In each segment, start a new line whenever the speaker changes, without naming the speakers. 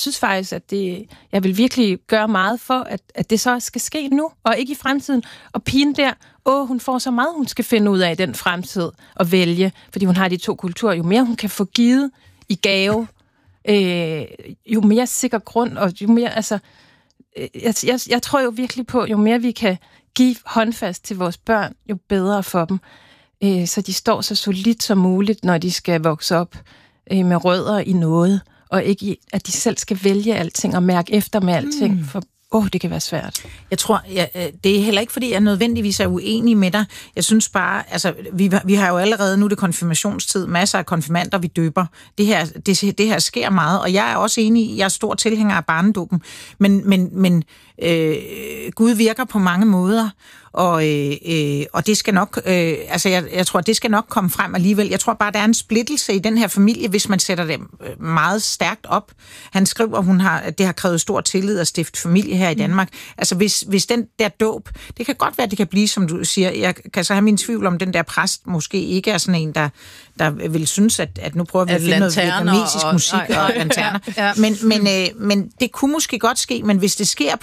synes faktisk, at jeg vil virkelig gøre meget for, at det så skal ske nu, og ikke i fremtiden. Og pigen der, hun får så meget, hun skal finde ud af i den fremtid og vælge, fordi hun har de 2 kulturer. Jo mere hun kan få givet i gave, jo mere sikker grund, og jo mere, altså, jeg tror jo virkelig på, jo mere vi kan give håndfast til vores børn, jo bedre for dem. Så de står så solidt som muligt, når de skal vokse op med rødder i noget, og ikke at de selv skal vælge alting og mærke efter med alting, for det kan være svært.
Jeg tror, det er heller ikke, fordi jeg nødvendigvis er uenig med dig. Jeg synes bare, altså, vi har jo allerede nu det konfirmationstid, masser af konfirmander, vi døber. Det her sker meget, og jeg er også enig, jeg er stor tilhænger af barnedåben, men Gud virker på mange måder, og det skal nok, jeg tror, det skal nok komme frem alligevel. Jeg tror bare, der er en splittelse i den her familie, hvis man sætter det meget stærkt op. Han skriver, at det har krævet stor tillid at stifte familie her i Danmark. Altså, hvis den der dåb, det kan godt være, det kan blive, som du siger, jeg kan så have min tvivl om, den der præst måske ikke er sådan en, der vil synes, at nu prøver vi at finde noget vietnamesisk musik og lanterner. Ja. Men det kunne måske godt ske, men hvis det sker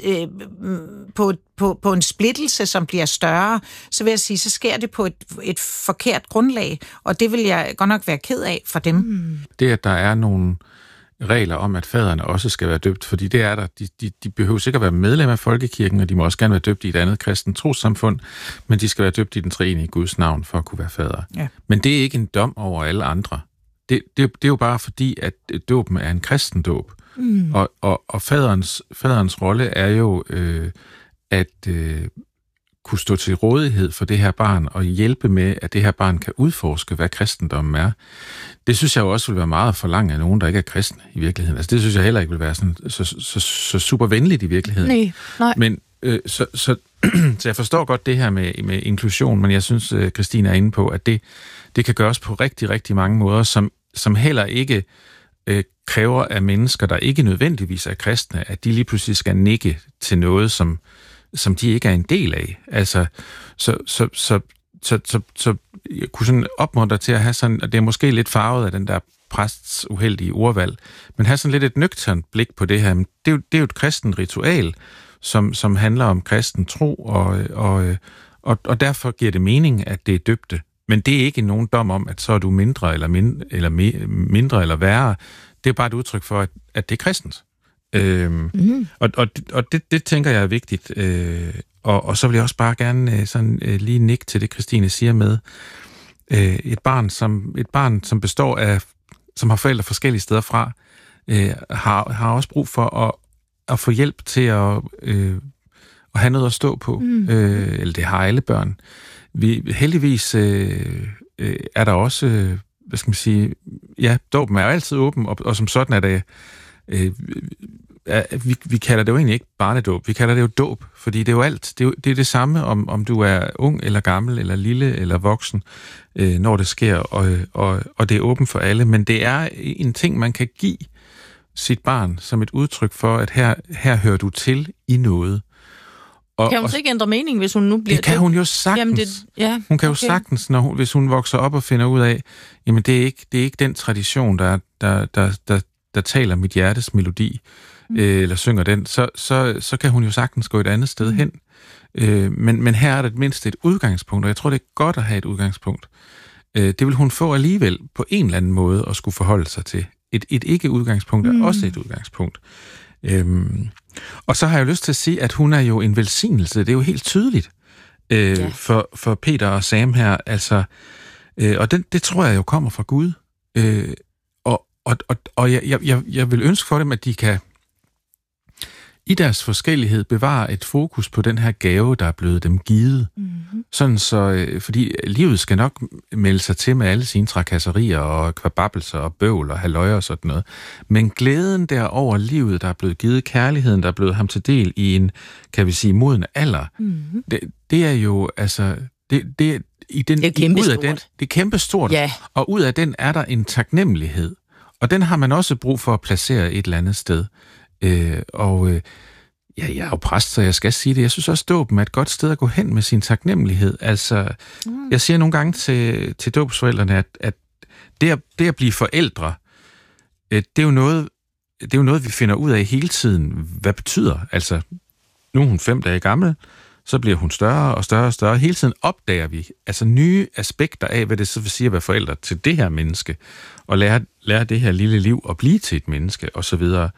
på en splittelse, som bliver større, så vil jeg sige, så sker det på et forkert grundlag, og det vil jeg godt nok være ked af for dem.
Det, at der er nogle regler om, at faderne også skal være døbt, fordi det er der. De behøver sikkert at være medlem af folkekirken, og de må også gerne være døbt i et andet kristent trossamfund, men de skal være døbt i den treenige Guds navn for at kunne være fader. Ja. Men det er ikke en dom over alle andre. Det er jo bare fordi, at dåben er en kristendåb. Og faderens rolle er jo at kunne stå til rådighed for det her barn og hjælpe med, at det her barn kan udforske, hvad kristendommen er. Det synes jeg jo også vil være meget for langt af nogen, der ikke er kristne i virkeligheden. Altså det synes jeg heller ikke vil være sådan, så super venligt i virkeligheden.
Nej.
Men så jeg forstår godt det her med inklusion, men jeg synes, Christine er inde på, at det kan gøres på rigtig, rigtig mange måder, som heller ikke kræver af mennesker, der ikke nødvendigvis er kristne, at de lige pludselig skal nikke til noget, som de ikke er en del af. Altså, så jeg kunne sådan opmuntre til at have sådan, og det er måske lidt farvet af den der præsts uheldige ordvalg, men have sådan lidt et nøgternt blik på det her. Det er jo et kristent ritual, som handler om kristen tro, og derfor giver det mening, at det er døbte. Men det er ikke nogen dom om, at så er du mindre mindre eller værre. Det er bare et udtryk for, at det er kristent. Og det tænker jeg er vigtigt. Og så vil jeg også bare gerne sådan lige nikke til det, Christine siger med et barn, som består af, som har forældre forskellige steder fra, har også brug for at få hjælp til at have noget at stå på. Eller det har alle børn. Heldigvis er der også, hvad skal man sige, ja, dåben er jo altid åben, og som sådan er det, vi kalder det jo egentlig ikke barnedåb, vi kalder det jo dåb, fordi det er jo alt, det er det samme, om du er ung eller gammel, eller lille, eller voksen, når det sker, og det er åbent for alle, men det er en ting, man kan give sit barn som et udtryk for, at her hører du til i noget.
Kan hun så ikke ændre mening, hvis hun nu bliver...
Det kan hun jo sagtens. Jamen hun kan jo sagtens, hvis hun vokser op og finder ud af, jamen det er ikke den tradition, der taler mit hjertes melodi, eller synger den, så kan hun jo sagtens gå et andet sted hen. Men her er der mindst et udgangspunkt, og jeg tror, det er godt at have et udgangspunkt. Det vil hun få alligevel på en eller anden måde at skulle forholde sig til. Et ikke-udgangspunkt er også et udgangspunkt. Og så har jeg jo lyst til at sige, at hun er jo en velsignelse. Det er jo helt tydeligt for Peter og Sam her. Altså, og det tror jeg jo kommer fra Gud. Og jeg vil ønske for dem, at de kan i deres forskellighed bevare et fokus på den her gave, der er blevet dem givet. Sådan så, fordi livet skal nok melde sig til med alle sine trakasserier og kvababelser og bøvl og halløjer og sådan noget. Men glæden der over livet, der er blevet givet, kærligheden, der er blevet ham til del i en, kan vi sige, moden alder, det er jo, altså, det er kæmpestort. Det er kæmpestort. Ja. Og ud af den er der en taknemmelighed. Og den har man også brug for at placere et eller andet sted. Jeg er jo præst, så jeg skal sige det. Jeg synes også, dåben er et godt sted at gå hen med sin taknemmelighed. Altså, jeg siger nogle gange til dåbsforældrene, at det at blive forældre, det er jo noget, det er jo noget, vi finder ud af hele tiden. Hvad betyder? Altså, nu er hun 5 dage gammel, så bliver hun større og større og større. Hele tiden opdager vi altså nye aspekter af, hvad det så vil sige at være forældre til det her menneske, og lære det her lille liv at blive til et menneske, og så videre.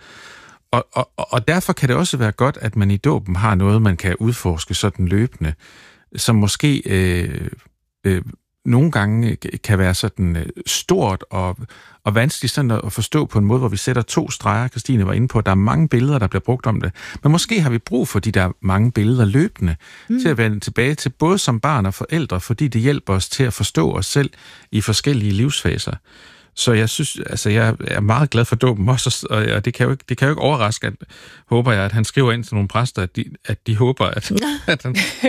Og derfor kan det også være godt, at man i dåben har noget, man kan udforske sådan løbende, som måske nogle gange kan være sådan stort og vanskeligt sådan at forstå på en måde, hvor vi sætter 2 streger. Christine var inde på, at der er mange billeder, der bliver brugt om det. Men måske har vi brug for de der mange billeder løbende til at vende tilbage til, både som barn og forældre, fordi det hjælper os til at forstå os selv i forskellige livsfaser. Så jeg synes, altså jeg er meget glad for dåben også, og det kan jo ikke overraske, håber jeg, at han skriver ind til nogle præster, at de håber, at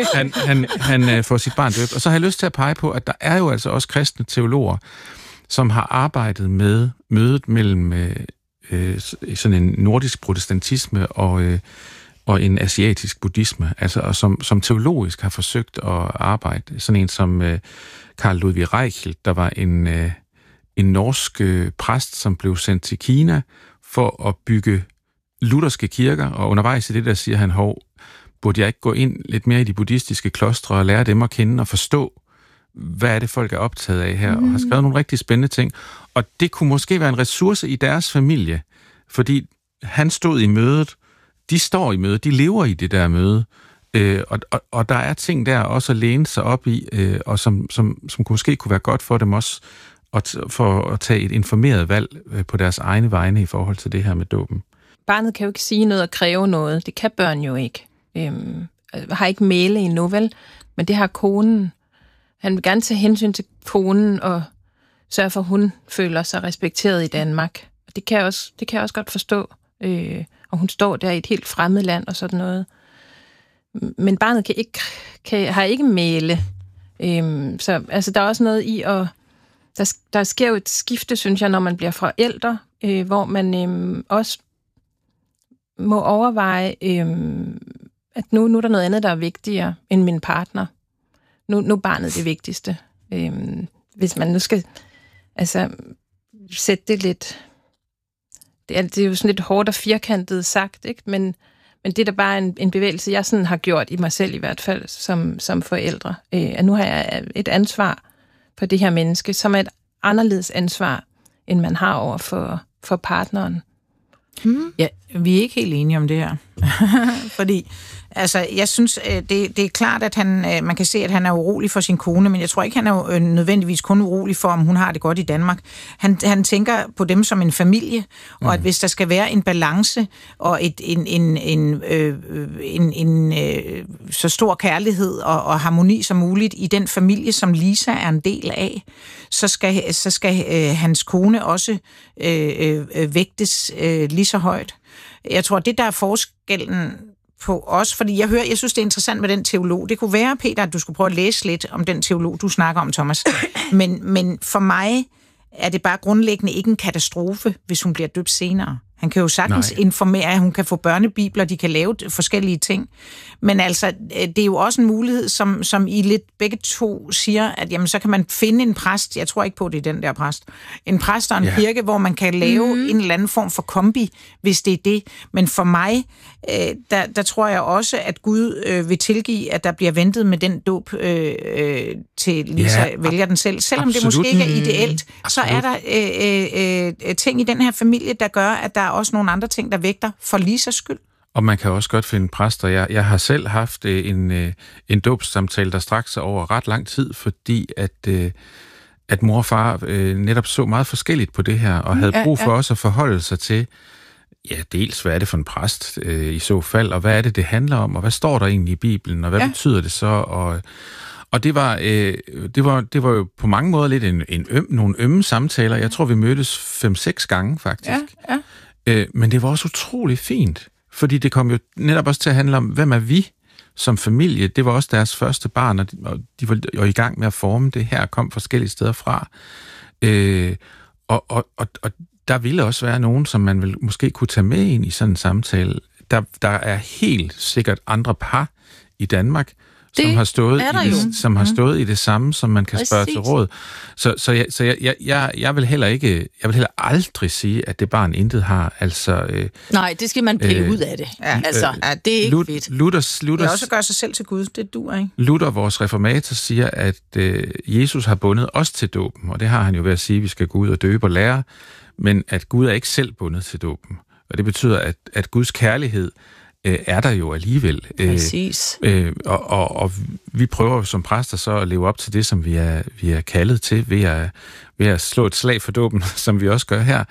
han får sit barn døbt. Og så har jeg lyst til at pege på, at der er jo altså også kristne teologer, som har arbejdet med mødet mellem sådan en nordisk protestantisme og en asiatisk buddhisme, altså og som teologisk har forsøgt at arbejde. Sådan en som Karl Ludwig Reichelt, der var en norsk præst, som blev sendt til Kina for at bygge lutherske kirker, og undervejs i det der siger han, burde jeg ikke gå ind lidt mere i de buddhistiske klostre og lære dem at kende og forstå, hvad er det, folk er optaget af her, og har skrevet nogle rigtig spændende ting. Og det kunne måske være en ressource i deres familie, fordi han stod i mødet, de står i mødet, de lever i det der møde, og der er ting der også at læne sig op i, og som måske kunne være godt for dem også, for at tage et informeret valg på deres egne vegne i forhold til det her med dåben.
Barnet kan jo ikke sige noget og kræve noget. Det kan børn jo ikke. Har ikke mæle endnu, vel? Men det har konen. Han vil gerne tage hensyn til konen og sørge for, at hun føler sig respekteret i Danmark. Og det kan jeg også godt forstå. Og hun står der i et helt fremmed land og sådan noget. Men barnet har ikke mæle. Så altså, der er også noget i at... Der sker jo et skifte, synes jeg, når man bliver forældre, hvor man også må overveje, at nu er der noget andet, der er vigtigere end min partner. Nu er barnet det vigtigste. Hvis man nu skal sætte det lidt... Det er jo sådan lidt hårdt og firkantet sagt, ikke? Men det er da bare en bevægelse, jeg sådan har gjort i mig selv i hvert fald, som forældre. At nu har jeg et ansvar for det her menneske, som er et anderledes ansvar, end man har over for partneren.
Ja, vi er ikke helt enige om det her. Fordi, altså, jeg synes, det er klart, at man kan se, at han er urolig for sin kone, men jeg tror ikke, han er nødvendigvis kun urolig for, om hun har det godt i Danmark. Han tænker på dem som en familie, og at hvis der skal være en balance og en så stor kærlighed og harmoni som muligt i den familie, som Lisa er en del af, så skal hans kone også vægtes lige så højt. Jeg tror, det der er forskellen på os, fordi jeg synes, det er interessant med den teolog. Det kunne være, Peter, at du skulle prøve at læse lidt om den teolog, du snakker om, Thomas. Men for mig er det bare grundlæggende ikke en katastrofe, hvis hun bliver døbt senere. Han kan jo sagtens informere, at hun kan få børnebibler, de kan lave forskellige ting. Men altså, det er jo også en mulighed, som I lidt begge to siger, at jamen, så kan man finde en præst, jeg tror ikke på, det er den der præst, en præst og en kirke, hvor man kan lave en eller anden form for kombi, hvis det er det. Men for mig, der tror jeg også, at Gud vil tilgive, at der bliver ventet med den dåb til Lisa vælger den selv. Selvom det måske ikke er ideelt, så er der ting i den her familie, der gør, at der er også nogle andre ting, der vægter for Lisas skyld. Og
man kan også godt finde præster. Jeg har selv haft en dåbssamtale, der straks sig over ret lang tid, fordi at mor og far netop så meget forskelligt på det her, og havde brug for også at forholde sig til, dels hvad er det for en præst i så fald, og hvad er det handler om, og hvad står der egentlig i Bibelen, og hvad betyder det så, og det var jo på mange måder lidt nogle ømme samtaler. Jeg tror, vi mødtes 5-6 gange, faktisk. Men det var også utrolig fint, fordi det kom jo netop også til at handle om, hvem er vi som familie? Det var også deres første barn, og de var jo i gang med at forme det her, kom forskellige steder fra. Og der ville også være nogen, som man vil måske kunne tage med ind i sådan en samtale. Der er helt sikkert andre par i Danmark, som har stået i det samme, som man kan spørge til råd. Så jeg vil heller aldrig sige, at det barn intet har. Altså,
nej, det skal man pille ud af det. Ja. Altså, det er ikke fedt.
Luther også gøre sig selv til Gud, det duer, ikke?
Luther, vores reformator, siger, at Jesus har bundet os til dåben, og det har han jo ved at sige, at vi skal gå ud og døbe og lære, men at Gud er ikke selv bundet til dåben. Og det betyder, at Guds kærlighed er der jo alligevel.
Præcis.
Og vi prøver jo som præster så at leve op til det, som vi er kaldet til, ved at slå et slag for dåben, som vi også gør her.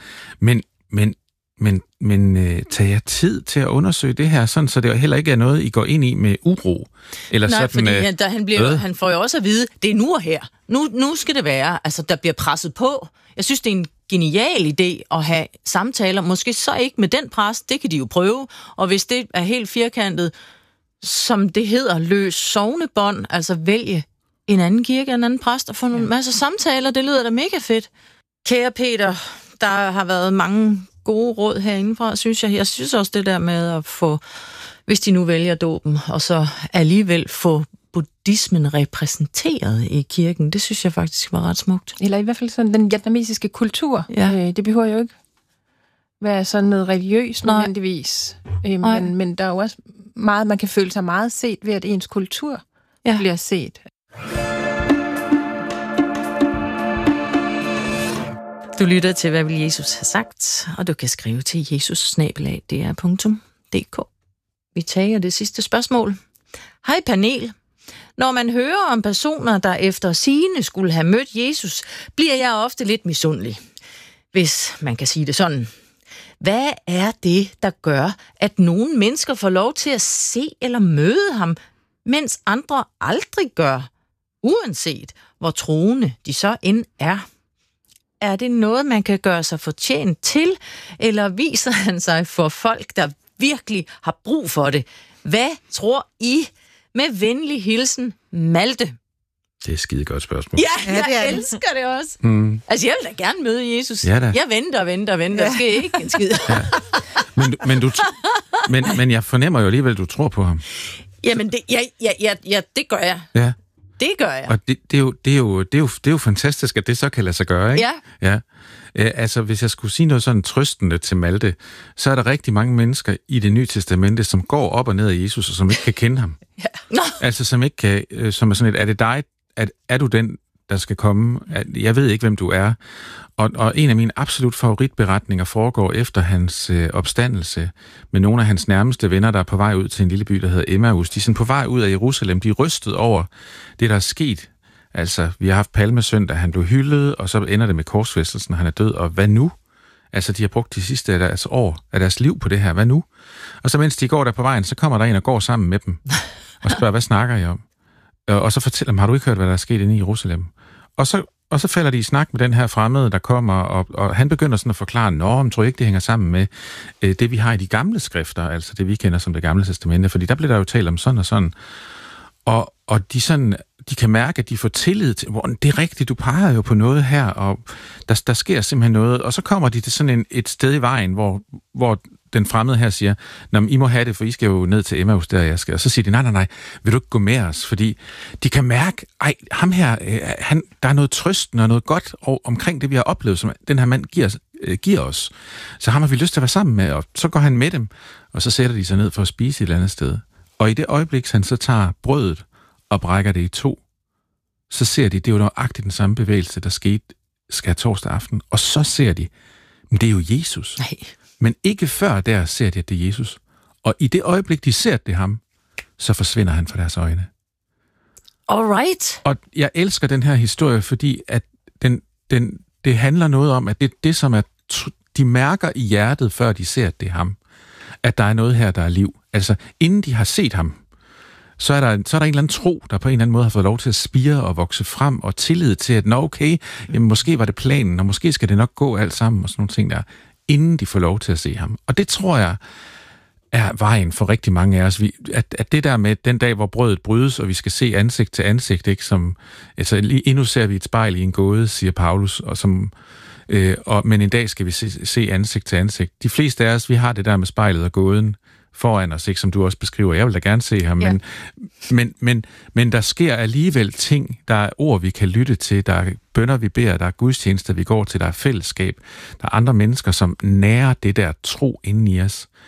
Men tag jer tid til at undersøge det her, sådan, så det heller ikke er noget, I går ind i med uro. Eller
nej,
sådan,
fordi han får jo også at vide, det er nu og her. Nu skal det være. Altså, der bliver presset på. Jeg synes, det er en genial idé at have samtaler. Måske så ikke med den præst, det kan de jo prøve. Og hvis det er helt firkantet, som det hedder, løs sognebånd, altså vælge en anden kirke, en anden præst, og få nogle masser samtaler, det lyder da mega fedt. Kære Peter, der har været mange gode råd herindefra, synes jeg. Jeg synes også det der med at få, hvis de nu vælger dåben, og så alligevel få buddhismen repræsenteret i kirken, det synes jeg faktisk var ret smukt.
Eller i hvert fald sådan den vietnamesiske kultur. Ja. Det behøver jo ikke være sådan noget religiøst nødvendigvis. Men der er jo også meget, man kan føle sig meget set ved, at ens kultur bliver set.
Du lytter til, hvad vil Jesus have sagt, og du kan skrive til jesus@dr.dk. Vi tager det sidste spørgsmål. Hej panel. Når man hører om personer, der efter sigende skulle have mødt Jesus, bliver jeg ofte lidt misundelig, hvis man kan sige det sådan. Hvad er det, der gør, at nogle mennesker får lov til at se eller møde ham, mens andre aldrig gør, uanset hvor troende de så end er? Er det noget, man kan gøre sig fortjent til, eller viser han sig for folk, der virkelig har brug for det? Hvad tror I? Med venlig hilsen, Malte.
Det er et skide godt spørgsmål.
Ja, jeg elsker det også. Altså, jeg vil da gerne møde Jesus. Ja, jeg venter. Der sker ikke en skid. Ja.
Men jeg fornemmer jo alligevel, at du tror på ham.
Jamen, det gør jeg.
Ja.
Det gør jeg.
Og det er jo fantastisk, at det så kan lade sig gøre, ikke? Ja. Altså, hvis jeg skulle sige noget sådan trøstende til Malte, så er der rigtig mange mennesker i Det Nye Testamente, som går op og ned af Jesus, og som ikke kan kende ham. Altså, som ikke kan, som er sådan et, er det dig, er du den, der skal komme? Jeg ved ikke, hvem du er. Og en af mine absolut favoritberetninger foregår efter hans opstandelse med nogle af hans nærmeste venner, der er på vej ud til en lille by, der hedder Emmaus. De er sådan på vej ud af Jerusalem. De er rystet over det, der er sket. Altså, vi har haft palmesøndag, han blev hyldet, og så ender det med korsfæstelsen, han er død. Og hvad nu? Altså, de har brugt de sidste af deres år af deres liv på det her. Hvad nu? Og så mens de går der på vejen, så kommer der en og går sammen med dem og spørger, hvad snakker I om? Og så fortæller dem, har du ikke hørt, hvad der er sket inde i Jerusalem? Og så falder de i snak med den her fremmede, der kommer, og han begynder sådan at forklare, tror jeg ikke, det hænger sammen med det, vi har i de gamle skrifter, altså det, vi kender som det gamle testamente, fordi der bliver der jo talt om sådan og sådan. Og de kan mærke, at de får tillid til, det er rigtigt, du peger jo på noget her, og der sker simpelthen noget, og så kommer de til sådan et sted i vejen, hvor den fremmede her siger, I må have det, for I skal jo ned til Emmaus, der jeg skal. Og så siger de, nej, vil du ikke gå med os? Fordi de kan mærke, ham her, der er noget trøstende og noget godt omkring det, vi har oplevet, som den her mand giver os. Så ham har vi lyst til at være sammen med, og så går han med dem, og så sætter de sig ned for at spise et eller andet sted. Og i det øjeblik, han så tager brødet og brækker det i to, så ser de, det er jo nøjagtigt den samme bevægelse, der skete skærtorsdag aften. Og så ser de, det er jo Jesus.
Nej.
Men ikke før der ser de, at det er Jesus. Og i det øjeblik, de ser, at det er ham, så forsvinder han fra deres øjne.
Alright.
Og jeg elsker den her historie, fordi at det handler noget om, at det som er, de mærker i hjertet, før de ser, at det er ham. At der er noget her, der er liv. Altså, inden de har set ham, så er der en eller anden tro, der på en eller anden måde har fået lov til at spire og vokse frem, og tillid til, at jamen, måske var det planen, og måske skal det nok gå alt sammen, og sådan nogle ting der, inden de får lov til at se ham. Og det tror jeg er vejen for rigtig mange af os. At det der med den dag, hvor brødet brydes, og vi skal se ansigt til ansigt, ikke, som, altså endnu ser vi et spejl i en gåde, siger Paulus, og men en dag skal vi se ansigt til ansigt. De fleste af os, vi har det der med spejlet og gåden, foran os, ikke, som du også beskriver. Jeg vil da gerne se ham, men der sker alligevel ting, der er ord, vi kan lytte til, der er bønner, vi beder, der er gudstjenester, vi går til, der er fællesskab, der er andre mennesker, som nærer det der tro inde i os.